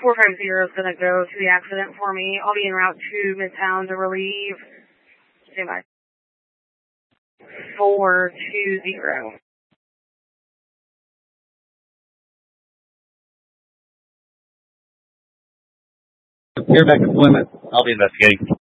450 is going to go to the accident for me. I'll be en route to Midtown to relieve. Stand by. 420. Here back to Plymouth. I'll be investigating.